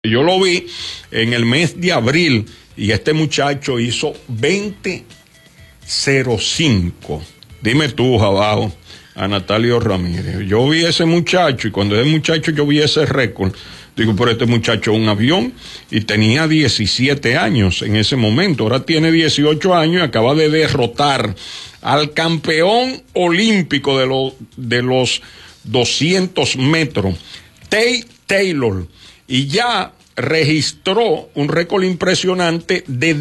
Yo lo vi en el mes de abril y este muchacho hizo 20.05. Dime tú, Jabao, a Natalio Ramírez. Yo vi ese muchacho y cuando ese muchacho yo vi ese récord, digo, pero este muchacho es un avión y tenía 17 años en ese momento. Ahora tiene 18 años y acaba de derrotar al campeón olímpico de los 200 metros, Tate Taylor. Y ya registró un récord impresionante de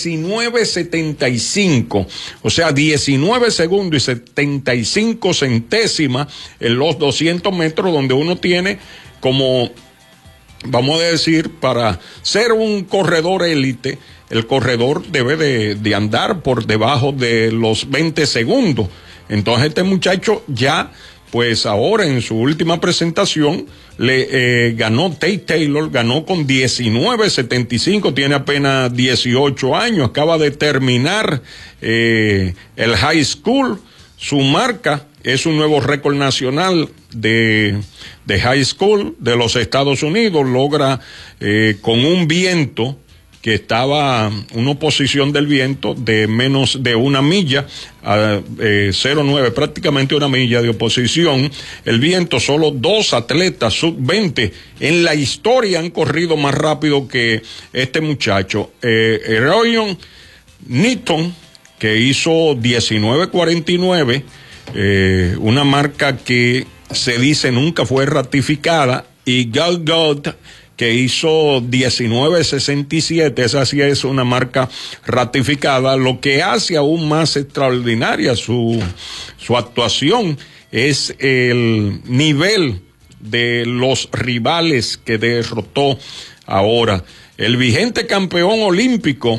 19.75, o sea, 19 segundos y 75 centésimas en los 200 metros, donde uno tiene como, vamos a decir, para ser un corredor élite, el corredor debe de andar por debajo de los 20 segundos. Entonces este muchacho ya, pues ahora en su última presentación, ganó Tate Taylor, ganó con 19.75, tiene apenas 18 años, acaba de terminar el high school, su marca es un nuevo récord nacional de high school de los Estados Unidos, logra con un viento que estaba una oposición del viento de menos de una milla, 0.9, prácticamente una milla de oposición. El viento, solo 2 atletas sub-20 en la historia han corrido más rápido que este muchacho. Ryan Newton, que hizo 19.49, una marca que se dice nunca fue ratificada, y Gal Gadot, que hizo 19.67, esa sí es una marca ratificada. Lo que hace aún más extraordinaria su actuación es el nivel de los rivales que derrotó ahora. El vigente campeón olímpico,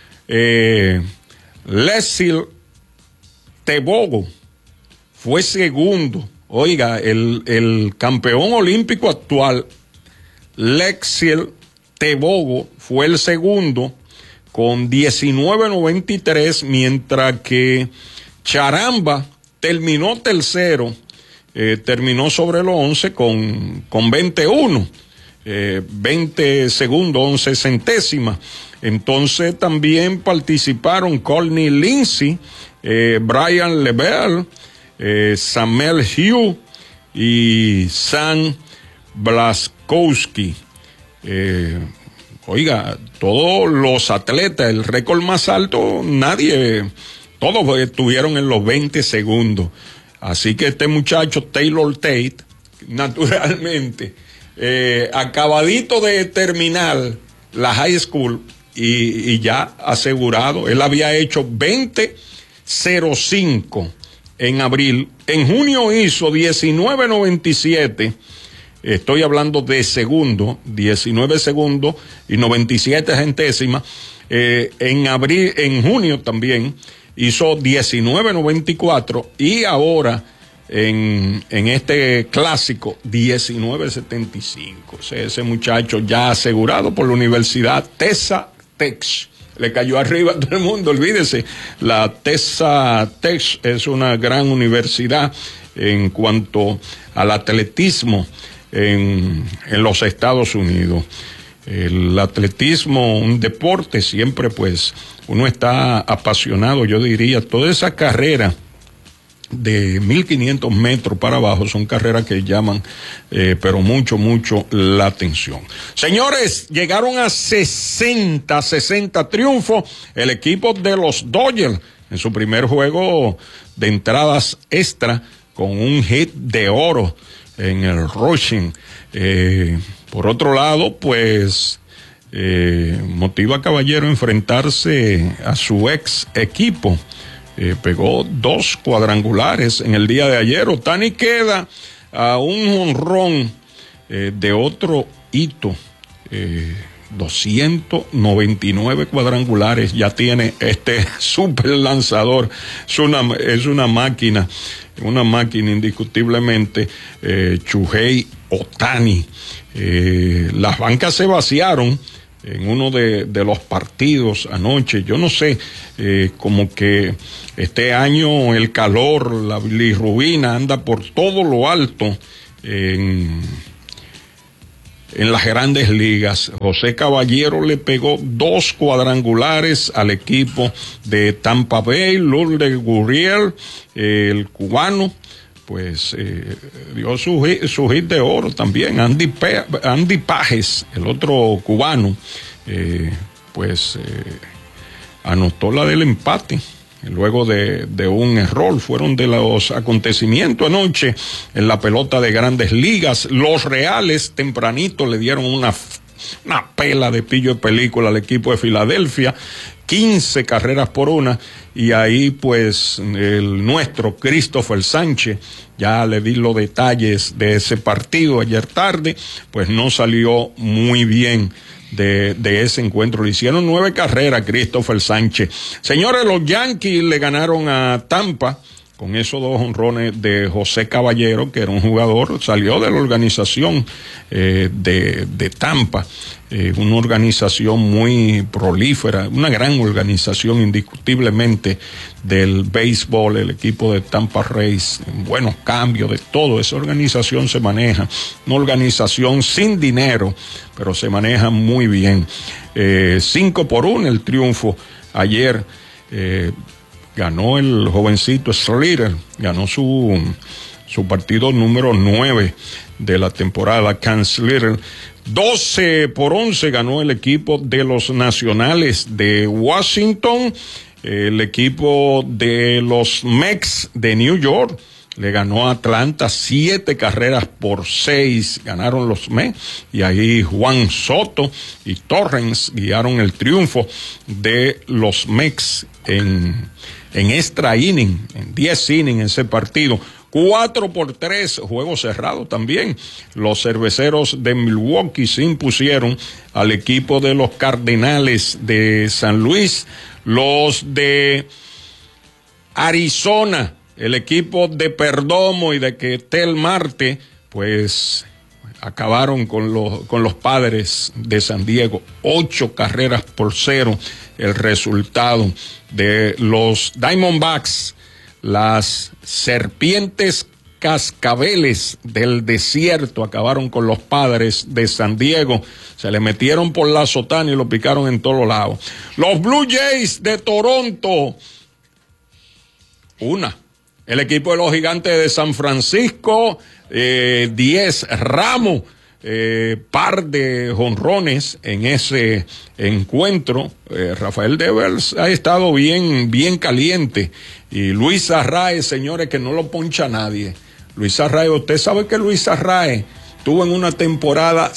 Leslie Tebogo, fue segundo. Oiga, el campeón olímpico actual, Leslie Tebogo, fue el segundo con 19.93, mientras que Charamba terminó tercero, terminó sobre los 11 con 21, 20 segundos, 11 centésimas. Entonces también participaron Courtney Lindsay, Brian Lebel, Samuel Hugh y Sam Blaskowski. Oiga, todos los atletas, el récord más alto, todos estuvieron en los 20 segundos. Así que este muchacho, Taylor Tate, naturalmente, acabadito de terminar la high school y ya asegurado, él había hecho 20.05 en abril. En junio hizo 19.97. Estoy hablando de segundo, 19 segundos y 97 centésimas. En junio también hizo 19.94 y ahora en este clásico 19.75. O sea, ese muchacho ya asegurado por la Universidad Texas Tech. Le cayó arriba a todo el mundo, olvídese. La Texas Tech es una gran universidad en cuanto al atletismo en los Estados Unidos. El atletismo, un deporte, siempre pues uno está apasionado. Yo diría, toda esa carrera de 1.500 metros para abajo son carreras que llaman pero mucho la atención. Señores, llegaron a 60 triunfos el equipo de los Dodgers en su primer juego de entradas extra con un hit de oro en el rushing. Por otro lado, pues motiva a Caballero enfrentarse a su ex equipo. Pegó 2 cuadrangulares en el día de ayer. Ohtani queda a un jonrón de otro hito. 299 cuadrangulares ya tiene este super lanzador. Es una máquina indiscutiblemente. Shohei Ohtani. Las bancas se vaciaron en uno de los partidos anoche. Yo no sé, como que este año el calor, la bilirrubina anda por todo lo alto en en las Grandes Ligas. José Caballero le pegó 2 cuadrangulares al equipo de Tampa Bay. Lourdes Gurriel, el cubano, pues dio su hit de oro también. Andy Pages, el otro cubano, anotó la del empate luego de un error. Fueron de los acontecimientos anoche en la pelota de Grandes Ligas. Los Reales tempranito le dieron una pela de pillo de película al equipo de Filadelfia, 15 carreras por 1, y ahí pues el nuestro Christopher Sánchez, ya le di los detalles de ese partido ayer tarde, pues no salió muy bien de ese encuentro. Le hicieron 9 carreras Christopher Sánchez. Señores, los Yankees le ganaron a Tampa con esos 2 jonrones de José Caballero, que era un jugador, salió de la organización de Tampa, una organización muy prolífera, una gran organización indiscutiblemente del béisbol, el equipo de Tampa Rays, buenos cambios de todo. Esa organización se maneja, una organización sin dinero, pero se maneja muy bien. 5-1 el triunfo ayer. Ganó el jovencito Slater, ganó su partido número 9 de la temporada. Ken Slater. 12-11 ganó el equipo de los Nacionales de Washington. El equipo de los Mets de New York le ganó a Atlanta 7 carreras por 6, ganaron los Mets, y ahí Juan Soto y Torrens guiaron el triunfo de los Mets en extra inning, en 10 innings ese partido. 4-3, juego cerrado también. Los Cerveceros de Milwaukee se impusieron al equipo de los Cardenales de San Luis. Los de Arizona, el equipo de Perdomo y de Ketel Marte, pues acabaron con los Padres de San Diego. 8 carreras por 0 el resultado de los Diamondbacks. Las Serpientes Cascabeles del Desierto acabaron con los Padres de San Diego. Se le metieron por la sotana y lo picaron en todos lados. Los Blue Jays de Toronto, el equipo de los Gigantes de San Francisco, 10 Ramos, par de jonrones en ese encuentro. Rafael Devers ha estado bien caliente, y Luis Arraez, señores, que no lo poncha nadie. Luis Arraez, usted sabe que Luis Arraez tuvo en una temporada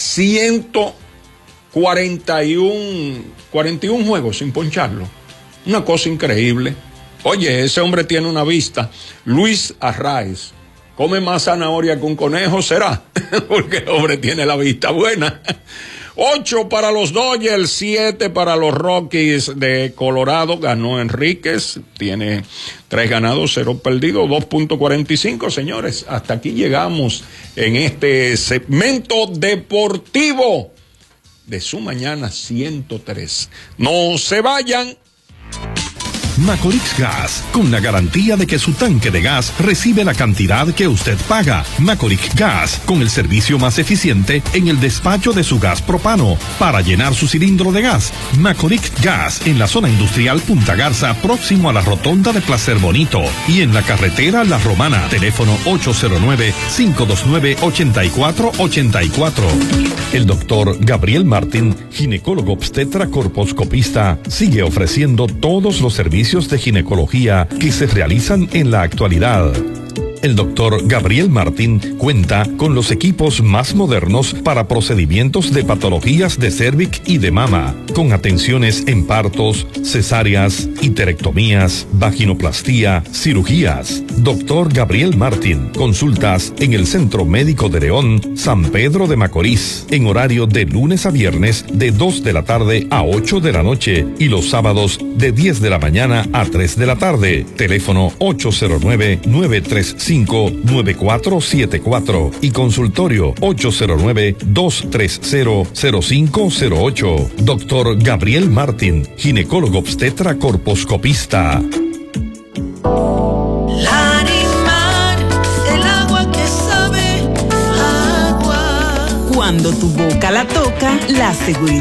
41 juegos sin poncharlo, una cosa increíble. Oye, ese hombre tiene una vista. Luis Arraez come más zanahoria que un conejo, ¿será? Porque el hombre tiene la vista buena. 8 para los Dodgers, 7 para los Rockies de Colorado. Ganó Enríquez, tiene 3 ganados, 0 perdidos, 2.45. Señores, hasta aquí llegamos en este segmento deportivo de su mañana 103. No se vayan. Macorix Gas, con la garantía de que su tanque de gas recibe la cantidad que usted paga. Macorix Gas, con el servicio más eficiente en el despacho de su gas propano para llenar su cilindro de gas. Macorix Gas, en la zona industrial Punta Garza, próximo a la rotonda de Placer Bonito, y en la carretera La Romana. Teléfono 809-529-8484. El doctor Gabriel Martín, ginecólogo obstetra corposcopista, sigue ofreciendo todos los servicios de ginecología que se realizan en la actualidad. El doctor Gabriel Martín cuenta con los equipos más modernos para procedimientos de patologías de cérvix y de mama, con atenciones en partos, cesáreas, histerectomías, vaginoplastía, cirugías. Doctor Gabriel Martín, consultas en el Centro Médico de León, San Pedro de Macorís, en horario de lunes a viernes de 2 de la tarde a 8 de la noche y los sábados de 10 de la mañana a 3 de la tarde. Teléfono 809-935-9474 y consultorio 809-230-0508. Doctor Gabriel Martín, ginecólogo obstetra corposcopista. Cuando tu boca la toca, la seguridad